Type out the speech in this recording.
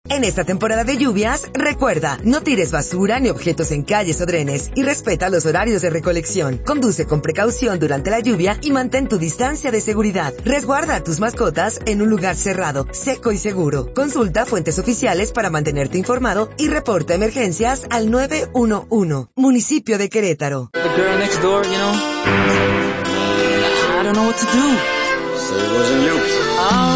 En esta temporada de lluvias, recuerda, no tires basura ni objetos en calles o drenes y respeta los horarios de recolección. Conduce con precaución durante la lluvia y mantén tu distancia de seguridad. Resguarda a tus mascotas en un lugar cerrado, seco y seguro. Consulta fuentes oficiales para mantenerte informado y reporta emergencias al 911. Municipio de Querétaro. The girl next door, you know, I don't know what to do. So it wasn't you.